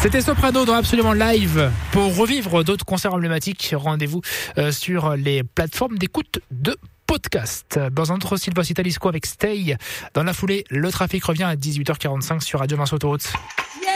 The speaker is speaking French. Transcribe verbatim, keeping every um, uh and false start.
C'était Soprano dans Absolument Live. Pour revivre d'autres concerts emblématiques, rendez-vous euh, sur les plateformes d'écoute de podcast. Dans un autre style, voici Talisco avec Stay. Dans la foulée, le trafic revient à dix-huit heures quarante-cinq sur Radio Vinci Autoroute. Yeah.